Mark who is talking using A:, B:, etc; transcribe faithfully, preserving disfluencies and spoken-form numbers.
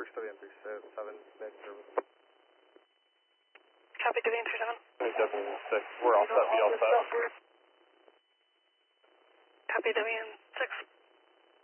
A: works, W N three seven, bed service.
B: Copy, W N three seven.
C: W N six, we're all set, we all set.
B: Copy, W N six.